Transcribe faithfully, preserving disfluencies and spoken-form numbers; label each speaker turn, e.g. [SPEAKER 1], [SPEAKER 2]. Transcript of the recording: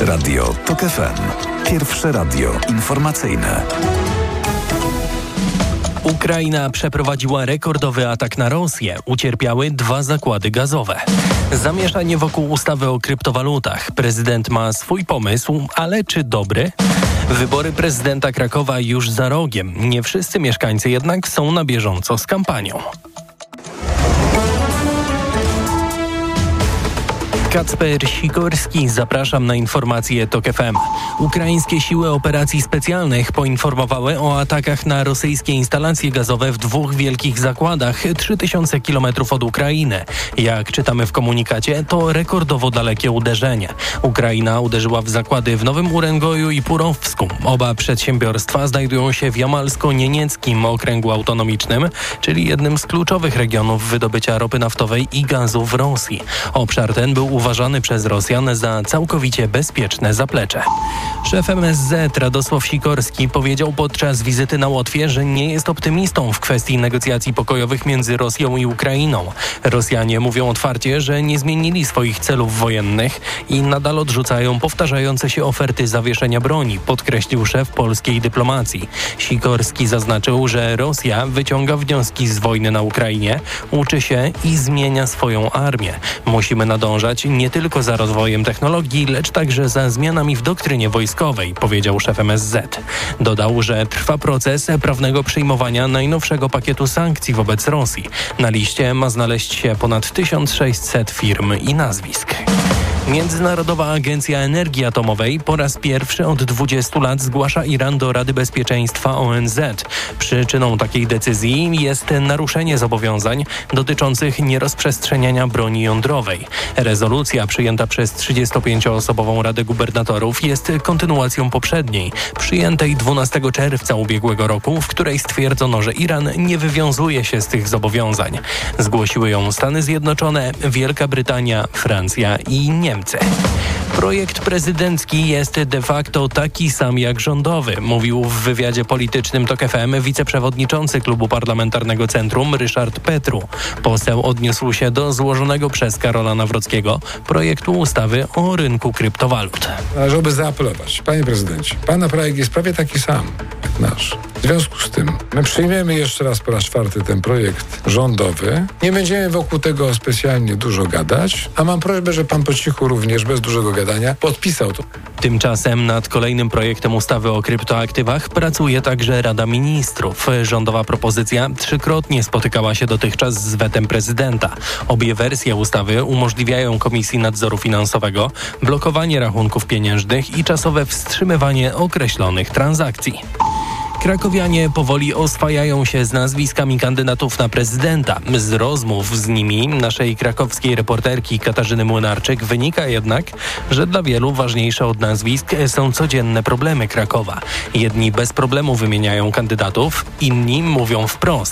[SPEAKER 1] Radio TOK F M. Pierwsze radio informacyjne.
[SPEAKER 2] Ukraina przeprowadziła rekordowy atak na Rosję. Ucierpiały dwa zakłady gazowe. Zamieszanie wokół ustawy o kryptowalutach. Prezydent ma swój pomysł, ale czy dobry? Wybory prezydenta Krakowa już za rogiem. Nie wszyscy mieszkańcy jednak są na bieżąco z kampanią. Kacper Sikorski, zapraszam na informacje TOK F M. Ukraińskie siły operacji specjalnych poinformowały o atakach na rosyjskie instalacje gazowe w dwóch wielkich zakładach trzy tysiące kilometrów od Ukrainy. Jak czytamy w komunikacie, to rekordowo dalekie uderzenie. Ukraina uderzyła w zakłady w Nowym Uręgoju i Purowsku. Oba przedsiębiorstwa znajdują się w Jamalsko-Nienieckim okręgu autonomicznym, czyli jednym z kluczowych regionów wydobycia ropy naftowej i gazu w Rosji. Obszar ten był uważany przez Rosjan za całkowicie bezpieczne zaplecze. Szef M S Z Radosław Sikorski powiedział podczas wizyty na Łotwie, że nie jest optymistą w kwestii negocjacji pokojowych między Rosją i Ukrainą. Rosjanie mówią otwarcie, że nie zmienili swoich celów wojennych i nadal odrzucają powtarzające się oferty zawieszenia broni, podkreślił szef polskiej dyplomacji. Sikorski zaznaczył, że Rosja wyciąga wnioski z wojny na Ukrainie, uczy się i zmienia swoją armię. Musimy nadążać nie tylko za rozwojem technologii, lecz także za zmianami w doktrynie wojskowej, powiedział szef M S Z. Dodał, że trwa proces prawnego przyjmowania najnowszego pakietu sankcji wobec Rosji. Na liście ma znaleźć się ponad tysiąc sześćset firm i nazwisk. Międzynarodowa Agencja Energii Atomowej po raz pierwszy od dwudziestu lat zgłasza Iran do Rady Bezpieczeństwa O N Z. Przyczyną takiej decyzji jest naruszenie zobowiązań dotyczących nierozprzestrzeniania broni jądrowej. Rezolucja przyjęta przez trzydziestopięcioosobową Radę Gubernatorów jest kontynuacją poprzedniej, przyjętej dwunastego czerwca ubiegłego roku, w której stwierdzono, że Iran nie wywiązuje się z tych zobowiązań. Zgłosiły ją Stany Zjednoczone, Wielka Brytania, Francja i Niemcy. Projekt prezydencki jest de facto taki sam jak rządowy, mówił w wywiadzie politycznym TOK F M wiceprzewodniczący Klubu Parlamentarnego Centrum Ryszard Petru. Poseł odniósł się do złożonego przez Karola Nawrockiego projektu ustawy o rynku kryptowalut.
[SPEAKER 3] Należałoby zaapelować. Panie prezydencie, pana projekt jest prawie taki sam jak nasz. W związku z tym my przyjmiemy jeszcze raz po raz czwarty ten projekt rządowy. Nie będziemy wokół tego specjalnie dużo gadać, a mam prośbę, że pan po cichu również, bez dużego gadania, podpisał to.
[SPEAKER 2] Tymczasem nad kolejnym projektem ustawy o kryptoaktywach pracuje także Rada Ministrów. Rządowa propozycja trzykrotnie spotykała się dotychczas z wetem prezydenta. Obie wersje ustawy umożliwiają Komisji Nadzoru Finansowego blokowanie rachunków pieniężnych i czasowe wstrzymywanie określonych transakcji. Krakowianie powoli oswajają się z nazwiskami kandydatów na prezydenta. Z rozmów z nimi naszej krakowskiej reporterki Katarzyny Młynarczyk wynika jednak, że dla wielu ważniejsze od nazwisk są codzienne problemy Krakowa. Jedni bez problemu wymieniają kandydatów, inni mówią wprost: